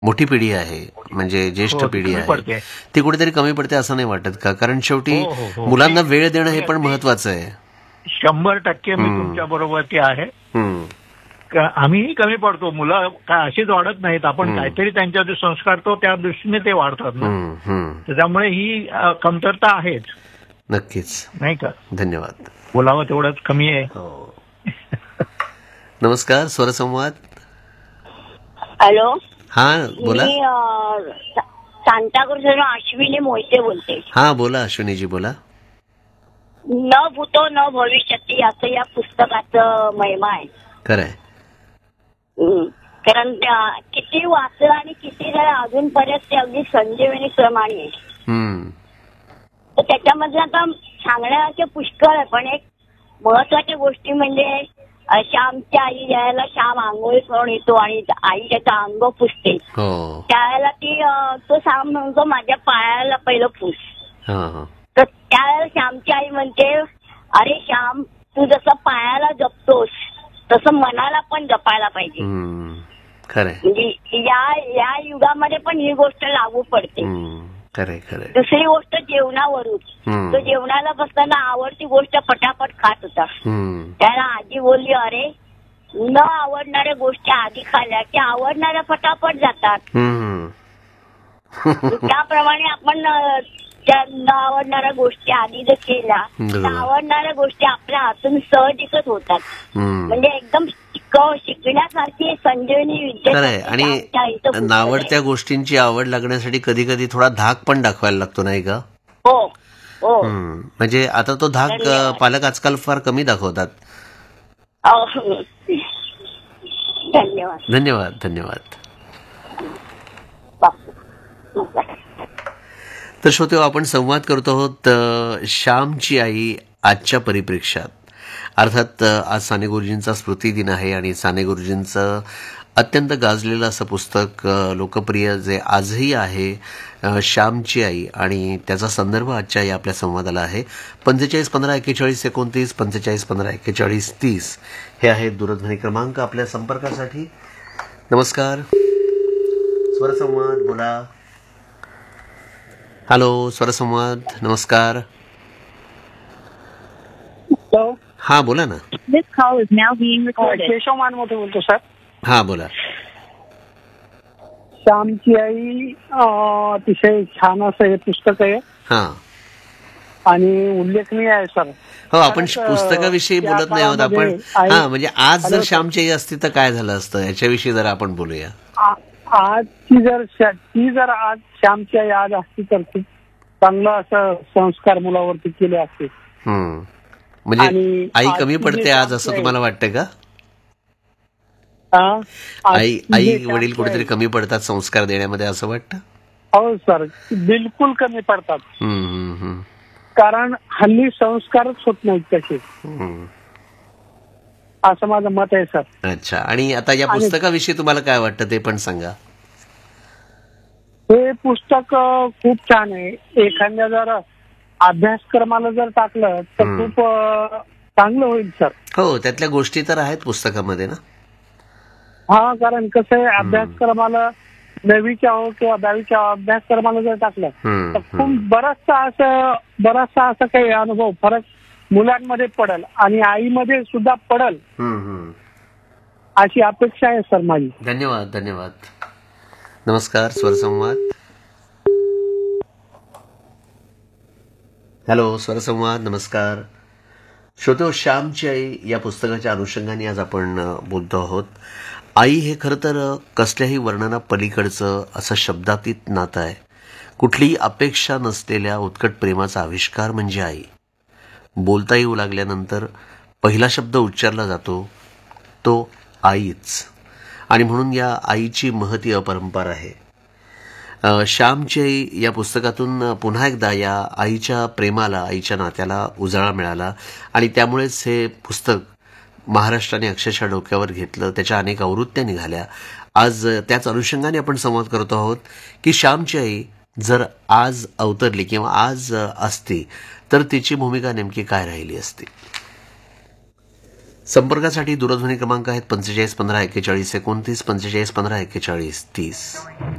मोठी पिढी आहे, म्हणजे ज्येष्ठ पिढी आहे, ती कुठेतरी कमी पडते असं नाही वाटत का? कारण शेवटी मुलांना वेळ देणं हे पण महत्वाचं आहे. 100% मी तुमच्या बरोबर ते आहे. आम्हीही कमी पडतो. मुलं काय अशीच वाढत नाहीत. आपण काहीतरी त्यांच्या संस्कार तो त्या दृष्टीने ते वाढतात ना. त्याच्यामुळे ही कमतरता आहेच. नक्कीच, नाही का? धन्यवाद. बोलावं तेवढंच कमी आहे. नमस्कार, स्वरसंवाद. हॅलो. हा बोला. मी सांताक्रुज अश्विनी मोहिते बोलते. हा बोला अश्विनीजी, बोला. न भूतो न भविष्यती असं या पुस्तकाचं महिमा आहे. खरंय. कारण किती वाचलं आणि किती जरा अजूनपर्यंत ते अगदी संजीवनी प्रमाणे. तर त्याच्यामध्ये आता सांगण्याचे पुष्कळ आहे, पण एक महत्वाच्या गोष्टी म्हणजे श्यामची आई ज्यावेळेला श्याम आंघोळी करून येतो आणि आई त्याचा अंग पुसते, त्यावेळेला ती तो श्याम म्हणतो माझ्या पायाला पहिलं पुस. तर त्यावेळेला श्यामची आई म्हणते अरे श्याम, तू जसं पायाला जपतोस तसं मनाला पण जपायला पाहिजे. म्हणजे या युगामध्ये पण ही गोष्ट लागू पडते. दुसरी गोष्ट जेवणावरून. तो जेवणाला बसताना आवडती गोष्ट पटापट खात होता. त्याला आजी बोलली अरे न आवडणाऱ्या गोष्टी आधी खाल्ल्या की आवडणाऱ्या पटापट जातात. त्याप्रमाणे आपण त्या न आवडणाऱ्या गोष्टी आधी जर केल्या तर आवडणाऱ्या गोष्टी आपल्या हातून सहजिकच होतात. म्हणजे एकदम शिकण्यासारखी संजीवनी विद्या. आणि नावडत्या गोष्टींची आवड लागण्यासाठी कधी कधी थोडा धाक पण दाखवायला लागतो, नाही का? हो हो. म्हणजे आता तो धाक पालक आजकाल फार कमी दाखवतात. धन्यवाद धन्यवाद धन्यवाद. तर श्रोते, आपण संवाद करतो आहोत श्यामची आई आजच्या परिप्रेक्ष्यात. अर्थात आज साने गुरुजींचा स्मृती दिन आहे आणि साने गुरुजींचं अत्यंत गाजलेलं असं पुस्तक लोकप्रिय जे आजही आहे, श्यामची आई, आणि त्याचा संदर्भ आजच्या या आपल्या संवादाला आहे. 45154129 45154130 हे आहे दूरध्वनी क्रमांक आपल्या संपर्कासाठी. नमस्कार, स्वरसंवाद, बोला. हॅलो, स्वरसंवाद, नमस्कार. हॅलो. हा बोला ना. दिस call is now being recorded. Keshav मानमोठे बोलतो सर. हा बोला. श्यामची आई अतिशय छान असं हे पुस्तक आहे. हा. आणि उल्लेखनीय आहे सर. हो, आपण पुस्तकाविषयी बोलत नाही आहोत आपण. हा, म्हणजे आज जर श्यामची आई असती तर काय झालं असतं याच्याविषयी जरा आपण बोलूया. आजची जर आज श्यामची आई आज असती तर खूप चांगलं असं संस्कार मुलावरती केले असते. म्हणजे आई कमी पडते आज असं तुम्हाला वाटतं का? आई वडील कुठेतरी कमी पडतात संस्कार देण्यामध्ये असं वाटतं? हो सर, बिलकुल कमी पडतात. कारण हल्ली संस्कारच होत नाहीत तसे, असं माझं मत आहे सर. अच्छा, आणि आता या पुस्तकाविषयी तुम्हाला काय वाटतं ते पण सांगा. हे पुस्तक खूप छान आहे. एखाद्या जर अभ्यासक्रमाला जर टाकलं तर खूप चांगलं होईल सर. हो, त्यातल्या गोष्टी तर आहेत पुस्तकामध्ये ना. हा, कारण कसं आहे, अभ्यासक्रमाला 9वीच्या हो किंवा 10वीच्या अभ्यासक्रमाला जर टाकलं तर खूप बराचसा असं काही अनुभव फरक मुलांमध्ये पडेल आणि आईमध्ये सुद्धा पडेल अशी अपेक्षा आहे सर माझी. धन्यवाद धन्यवाद. नमस्कार, स्वरसंवाद. हॅलो, स्वरसंवाद, नमस्कार. श्रोते, श्यामची आई या पुस्तकाच्या अनुषंगाने आज आपण बोलतो आहोत. आई हे खरं तर कसल्याही वर्णना पलीकडचं असं शब्दातीत नातं आहे. कुठलीही अपेक्षा नसलेल्या उत्कट प्रेमाचा आविष्कार म्हणजे आई. बोलता येऊ लागल्यानंतर पहिला शब्द उच्चारला जातो तो आईच, आणि म्हणून या आईची महती अपरंपार आहे. श्यामची आई या पुस्तकातून पुन्हा एकदा या आईच्या प्रेमाला, आईच्या नात्याला उजाळा मिळाला, आणि त्यामुळेच हे पुस्तक महाराष्ट्राने अक्षरशः डोक्यावर घेतलं. त्याच्या अनेक आवृत्त्या निघाल्या. आज त्याच अनुषंगाने आपण संवाद करतो आहोत की श्यामची आई जर आज अवतरली किंवा आज असती तर तिची भूमिका नेमकी काय राहिली असती. संपर्कासाठी दूरध्वनी क्रमांक आहेत 45 15 41 29, 45 15 41 30.